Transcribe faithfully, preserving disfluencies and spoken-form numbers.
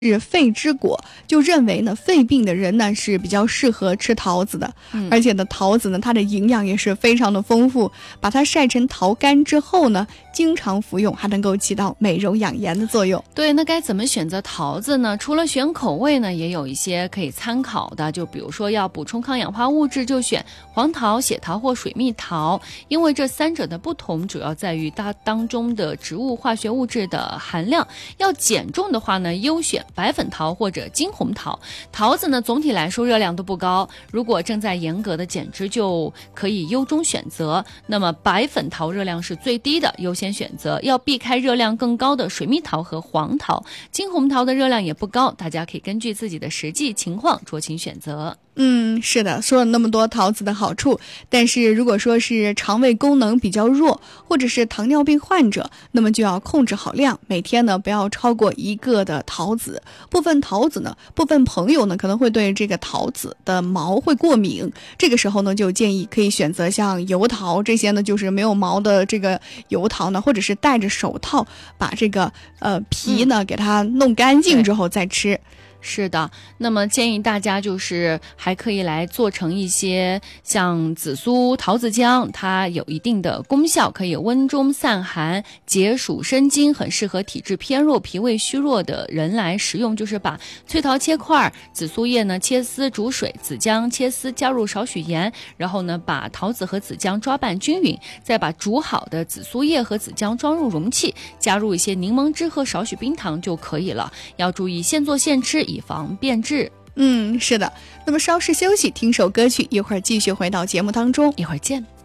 是肺之果，就认为呢，肺病的人呢是比较适合吃桃子的，嗯、而且呢，桃子呢它的营养也是非常的丰富，把它晒成桃干之后呢，经常服用还能够起到美容养颜的作用。 对，那该怎么选择桃子呢？除了选口味呢，也有一些可以参考的，就比如说要补充抗氧化物质，就选黄桃、血桃或水蜜桃，因为这三者的不同主要在于它当中的植物化学物质的含量。要减重的话呢，优选白粉桃或者金红桃。桃子呢，总体来说热量都不高，如果正在严格的减脂，就可以优中选择。那么白粉桃热量是最低的，优先选择。要避开热量更高的水蜜桃和黄桃。金红桃的热量也不高，大家可以根据自己的实际情况酌情选择。 嗯，是的，说了那么多桃子的好处，但是如果说是肠胃功能比较弱，或者是糖尿病患者，那么就要控制好量，每天呢不要超过一个的桃子。部分桃子呢，部分朋友呢可能会对这个桃子的毛会过敏，这个时候呢就建议可以选择像油桃这些呢，就是没有毛的这个油桃呢，或者是戴着手套把这个呃皮呢、嗯、给它弄干净之后再吃。 是的，那么建议大家就是还可以来做成一些像紫苏桃子浆，它有一定的功效，可以温中散寒、解暑生津，很适合体质偏弱、脾胃虚弱的人来食用。就是把脆桃切块，紫苏叶呢切丝煮水，紫姜切丝加入少许盐，然后呢把桃子和紫姜抓拌均匀，再把煮好的紫苏叶和紫姜装入容器，加入一些柠檬汁和少许冰糖就可以了。要注意现做现吃，以防变质。 嗯，是的。那么稍事休息，听首歌曲，一会儿继续回到节目当中， 一会儿见。